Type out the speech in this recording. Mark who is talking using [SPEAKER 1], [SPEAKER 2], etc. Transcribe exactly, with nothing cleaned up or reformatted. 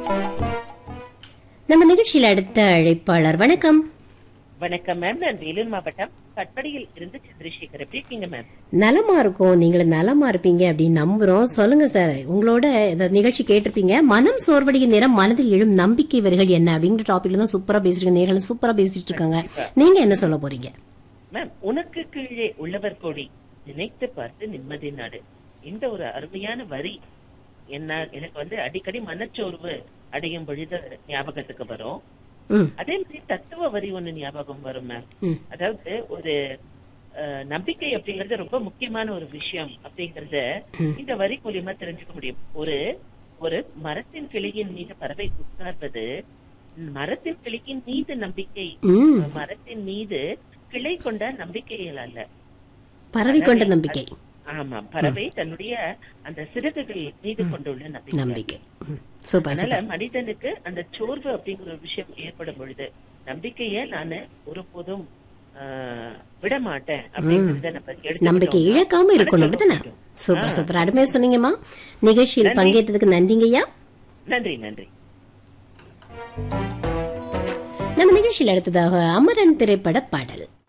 [SPEAKER 1] நம்ம நிகழ்ச்சியில் அடுத்த அழைப்பாளர். வணக்கம்.
[SPEAKER 2] வணக்கம் மேம், நான் வேலூர் மாவட்டம் கட்படியில் இருந்து சந்திரசேகர். எப்படி இருக்கீங்க மேம்?
[SPEAKER 1] நலமா இருக்கும், நீங்களும் நலமா இருப்பீங்க அப்படின்னு நம்புறோம். சொல்லுங்க சார், உங்களோட இந்த நிகழ்ச்சி கேட்டிருப்பீங்க. மனம் சோர்வடையும் நேரம் மனதில் எழும் நம்பிக்கை வரிகள் என்ன அப்படிங்கிற டாபிக்ல தான் சூப்பரா பேசிருக்கீங்க. நேர்களும் சூப்பரா பேசிட்டு இருக்காங்க. நீங்க என்ன சொல்ல போறீங்க?
[SPEAKER 2] மேம், உனக்கு கீழே உள்ளவர் கோடி, நினைத்து பார்த்து நிம்மதி நாடு. இந்த ஒரு அருமையான வரி என்ன எனக்கு வந்து அடிக்கடி மனச்சோர்வு அடையும் பொழுது ஞாபகத்துக்கு வரும். அதே மாதிரி தத்துவ வரி ஒண்ணு ஞாபகம் வரும் மேம். அதாவது ஒரு நம்பிக்கை அப்படிங்கறது ரொம்ப முக்கியமான ஒரு விஷயம் அப்படிங்கறத இந்த வரி மூலியமா தெரிஞ்சுக்க முடியும். ஒரு ஒரு மரத்தின் கிளையின் மீது பறவை உட்கார்வது மரத்தின் கிளையின் மீது நம்பிக்கை, மரத்தின் மீது கிளை கொண்ட நம்பிக்கைகள் அல்ல,
[SPEAKER 1] பறவை கொண்ட நம்பிக்கை.
[SPEAKER 2] ஆமா, பறவை தன்னுடைய அந்த சிறகுகள் மீது கொண்டுள்ள நம்பிக்கை.
[SPEAKER 1] அதனால
[SPEAKER 2] மனிதனுக்கு அந்த சோர்வு அப்படிங்கிற ஒரு விஷயம் ஏற்படும் பொழுது நம்பிக்கைய நானு ஒருபோதும் விட மாட்டேன் அப்படிங்கறத நம்ம
[SPEAKER 1] நம்பிக்கை இழக்காம இருக்கணும். சூப்பர் சூப்பர், அருமையா சொன்னீங்கம்மா. நிகழ்ச்சியில் பங்கேற்றதுக்கு நன்றிங்கய்யா.
[SPEAKER 2] நன்றி நன்றி.
[SPEAKER 1] நம்ம நிகழ்ச்சியில் அடுத்ததாக அமரன் திரைப்பட பாடல்.